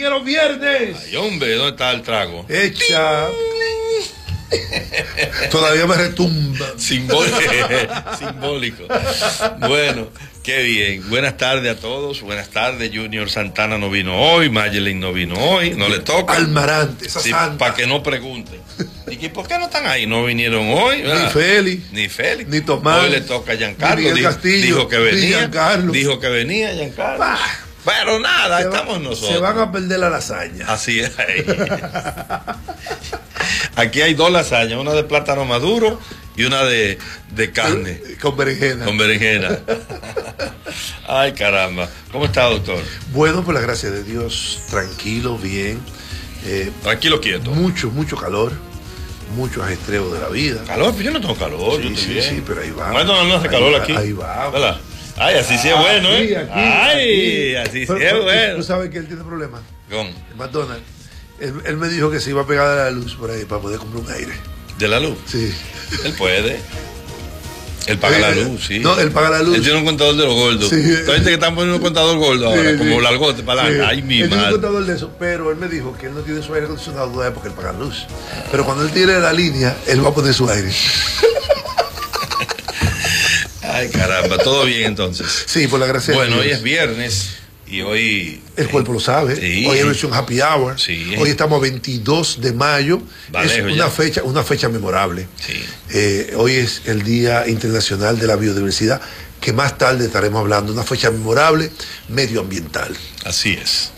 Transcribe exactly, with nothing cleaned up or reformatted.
quiero viernes. Ay, hombre, ¿dónde está el trago? Echa. Todavía me retumba. Simbólico. Simbólico. Bueno, qué bien. Buenas tardes a todos. Buenas tardes. Junior Santana no vino hoy. Mayelin no vino hoy. No le toca. Almarante, esa sí, santa. Para que no pregunten. ¿Y por qué no están ahí? No vinieron hoy. ¿Verdad? Ni Félix. Ni Félix. Ni Tomás. Hoy le toca a Giancarlo. Dijo, Castillo, dijo que venía. Giancarlo. Dijo que venía Giancarlo. Bah. Pero nada, se estamos va, nosotros. Se van a perder la lasaña. Así es. Aquí hay dos lasañas, una de plátano maduro y una de, de carne. Con berenjena. Con berenjena. Ay, caramba. ¿Cómo está, doctor? Bueno, por la gracia de Dios, tranquilo, bien. Eh, tranquilo, quieto. Mucho, mucho calor. Mucho ajetreo de la vida. ¿Calor? Pues yo no tengo calor. Sí, yo sí, bien. sí, pero ahí va. Bueno, no hace calor va, aquí. Ahí va. ¿Verdad? Ay, así sí es bueno, ¿eh? Aquí, Ay, aquí. así pero, sí es pero, bueno. ¿Tú sabes que él tiene problemas? ¿Con? McDonald's. Él, él me dijo que se iba a pegar a la luz por ahí para poder comprar un aire. ¿De la luz? Sí. Él puede. Él paga eh, la luz, sí. No, él paga la luz. Él tiene un contador de los gordos. Sí. Entonces que están poniendo un contador gordo ahora, sí, como sí. Largote para sí. la. Ay, mi madre. Él tiene un contador de eso, pero él me dijo que él no tiene su aire acondicionado todavía porque él paga luz. Pero cuando él tire la línea, él va a poner su aire. Ay, caramba, todo bien entonces. Sí, por la gracia. Bueno, hoy es viernes y hoy. El cuerpo lo sabe. Sí. Hoy es versión happy hour. Sí. Hoy estamos a veintidós de mayo. Vale, es una ya. fecha, una fecha memorable. Sí. Eh, hoy es el Día Internacional de la Biodiversidad, que más tarde estaremos hablando. Una fecha memorable medioambiental. Así es.